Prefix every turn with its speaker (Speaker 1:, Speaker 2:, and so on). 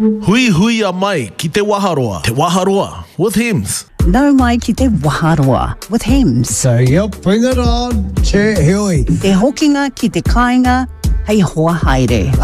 Speaker 1: Hui hui a mai ki te waharoa. Te waharoa with Hems.
Speaker 2: Nau mai ki te waharoa with Hems.
Speaker 3: So yep, bring it on. Che hui.
Speaker 2: Te hokinga ki te kāinga, hei hoa haere.